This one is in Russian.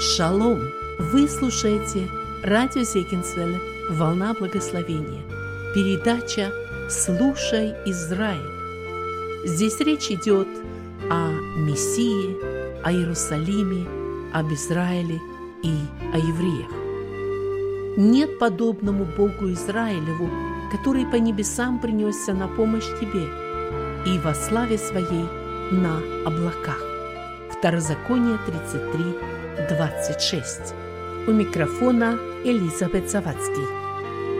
Шалом! Вы слушаете радио Зегенсвелле «Волна благословения». Передача «Слушай, Израиль». Здесь речь идет о Мессии, о Иерусалиме, об Израиле и о евреях. Нет подобному Богу Израилеву, который по небесам принесся на помощь тебе и во славе своей на облаках. Второзаконие 33:26. У микрофона Элизабет Завадский.